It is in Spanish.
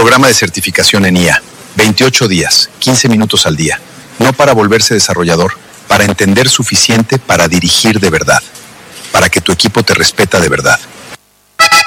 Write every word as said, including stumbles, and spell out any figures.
Programa de certificación en I A. veintiocho días, quince minutos al día. No para volverse desarrollador, para entender suficiente para dirigir de verdad. Para que tu equipo te respeta de verdad.